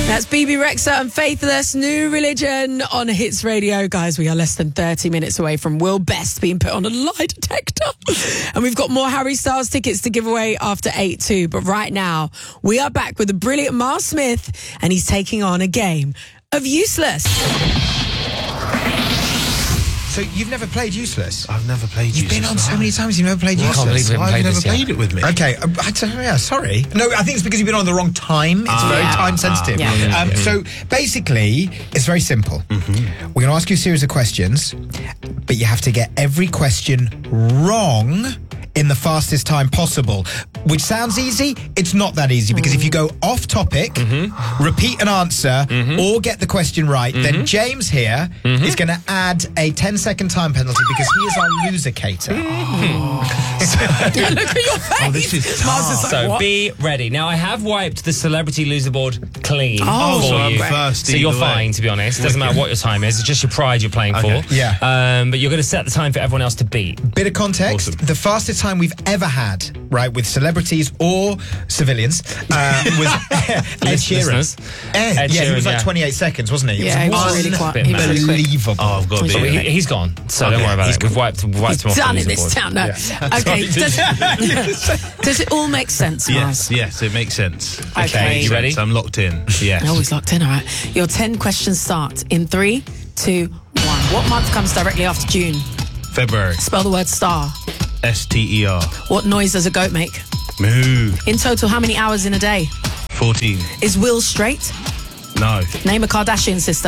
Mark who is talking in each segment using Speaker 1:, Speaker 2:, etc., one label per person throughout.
Speaker 1: That's BB Rexa and Faithless, New Religion on Hits Radio. Guys, we are less than 30 minutes away from Will Best being put on a lie detector. And we've got more Harry Styles tickets to give away after 8 too. But right now, we are back with the brilliant Miles Smith, and he's taking on a game of Useless.
Speaker 2: So you've never played Useless?
Speaker 3: I've never played Useless.
Speaker 2: You've been on so many times, you've never played Useless.
Speaker 3: I can't believe we haven't never played it with me.
Speaker 2: Okay, sorry. No, I think it's because you've been on the wrong time. It's very time sensitive. So basically, it's very simple. We're going to ask you a series of questions, but you have to get every question wrong in the fastest time possible, which sounds easy. It's not that easy, because if you go off topic, repeat an answer, or get the question right, then James here is going to add a 10-second time penalty because he is our loser-cator.
Speaker 1: Look at your face.
Speaker 3: Oh, this is tough.
Speaker 4: So be ready. Now, I have wiped the celebrity loser board clean
Speaker 3: so
Speaker 4: for
Speaker 3: I'm
Speaker 4: you.
Speaker 3: first
Speaker 4: So you're
Speaker 3: either way.
Speaker 4: fine, to be honest. Doesn't matter what your time is. It's just your pride you're playing for.
Speaker 2: Yeah.
Speaker 4: But you're going to set the time for everyone else to beat.
Speaker 2: Bit of context, the fastest time we've ever had, right, with celebrities or civilians, was Ed Sheeran.
Speaker 4: Listeners.
Speaker 2: Ed, yeah, he
Speaker 4: Sheeran,
Speaker 2: was like
Speaker 4: yeah.
Speaker 2: 28 seconds, wasn't he?
Speaker 1: Yeah, he was really quiet. He was really quick.
Speaker 2: Unbelievable.
Speaker 3: Oh, I've got to be
Speaker 4: He's gone, so don't worry about it. We've wiped him off
Speaker 1: Done
Speaker 4: the
Speaker 1: in
Speaker 4: loser
Speaker 1: this
Speaker 4: board.
Speaker 1: town, no. Okay, does it all make sense, Miles?
Speaker 3: Yes, it makes sense.
Speaker 1: Okay.
Speaker 4: You ready?
Speaker 3: So I'm locked in. Yes.
Speaker 1: Oh, he's locked in, all right. Your 10 questions start in 3, 2, 1. What month comes directly after June?
Speaker 3: February.
Speaker 1: Spell the word star.
Speaker 3: STER.
Speaker 1: What noise does a goat make?
Speaker 3: Moo.
Speaker 1: In total, how many hours in a day?
Speaker 3: 14.
Speaker 1: Is Will straight?
Speaker 3: No.
Speaker 1: Name a Kardashian sister.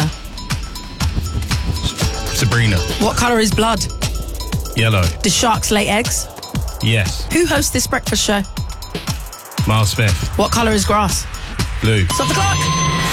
Speaker 3: Sabrina.
Speaker 1: What colour is blood?
Speaker 3: Yellow.
Speaker 1: Do sharks lay eggs?
Speaker 3: Yes.
Speaker 1: Who hosts this breakfast show?
Speaker 3: Miles Smith.
Speaker 1: What colour is grass?
Speaker 3: Blue.
Speaker 1: Stop the clock!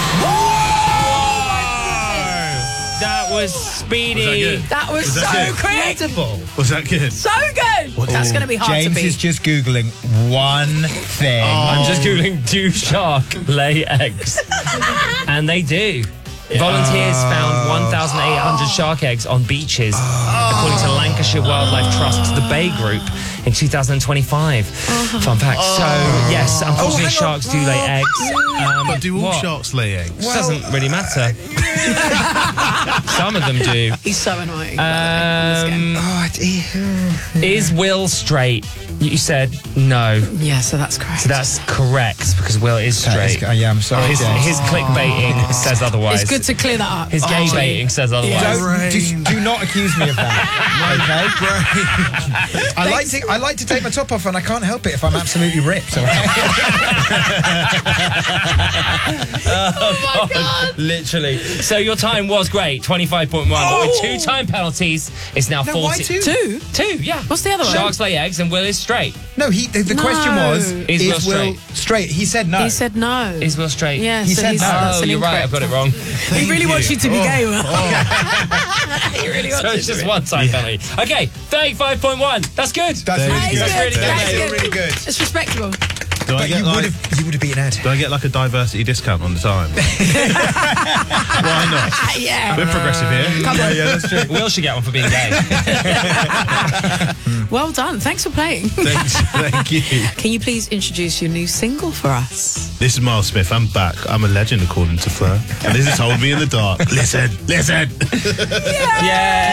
Speaker 4: That was speedy.
Speaker 1: That was so
Speaker 3: that
Speaker 1: quick!
Speaker 3: Was that good?
Speaker 1: So good! That's going to be hard
Speaker 2: James
Speaker 1: to
Speaker 2: is
Speaker 1: beat.
Speaker 2: just Googling one thing.
Speaker 4: I'm just Googling, do shark lay eggs? And they do. Volunteers found 1,800 shark eggs on beaches, according to Lancashire Wildlife Trust, the Bay Group, in 2025. Fun fact. So, yes, unfortunately, sharks do lay eggs.
Speaker 3: But do all
Speaker 4: what?
Speaker 3: sharks lay eggs?
Speaker 4: Doesn't really matter. Some of them do.
Speaker 1: He's so annoying.
Speaker 4: Is Will straight? You said no.
Speaker 1: Yeah, so that's correct.
Speaker 4: So that's correct, because Will is straight.
Speaker 2: Yeah, I'm sorry.
Speaker 4: His clickbaiting says otherwise.
Speaker 1: It's good to clear that up.
Speaker 4: His gay baiting says otherwise.
Speaker 2: Do not accuse me of that. Okay? I like to take my top off, and I can't help it if I'm absolutely ripped. So.
Speaker 1: Oh my God.
Speaker 4: Literally. So your time was great, 25.1. But with 2 time penalties, it's now 40.
Speaker 2: why 2?
Speaker 1: 2?
Speaker 4: 2, yeah.
Speaker 1: What's the other one?
Speaker 4: Sharks lay eggs and Will is straight.
Speaker 2: No, the question was,
Speaker 4: Is Will
Speaker 2: straight? He said no.
Speaker 1: He said no.
Speaker 4: Is Will straight?
Speaker 1: Yeah,
Speaker 2: He
Speaker 1: so
Speaker 2: said
Speaker 1: he's,
Speaker 2: no.
Speaker 1: that's
Speaker 4: Oh,
Speaker 1: an
Speaker 4: you're right, I've got it wrong.
Speaker 1: He really wants you to be gay, Will. He really wants
Speaker 4: So
Speaker 1: you
Speaker 4: it's
Speaker 1: to
Speaker 4: just
Speaker 1: be.
Speaker 4: 1 time penalty. Okay, 35.1. That's good.
Speaker 2: That's really good.
Speaker 1: That's
Speaker 4: really good.
Speaker 1: That's
Speaker 2: That's really good.
Speaker 1: It's respectable.
Speaker 3: Do I
Speaker 2: But
Speaker 3: get
Speaker 2: you would have beaten Ed.
Speaker 3: Do I get like a diversity discount on the time? Why not?
Speaker 1: Yeah.
Speaker 3: We're progressive here.
Speaker 1: Come on.
Speaker 2: Yeah, that's true.
Speaker 4: Will should get one for being gay.
Speaker 1: Well done. Thanks for playing.
Speaker 3: Thanks. Thank you.
Speaker 1: Can you please introduce your new single for us?
Speaker 3: This is Miles Smith. I'm back. I'm a legend according to Fleur. And this is Hold Me in the Dark. Listen.
Speaker 4: Yeah.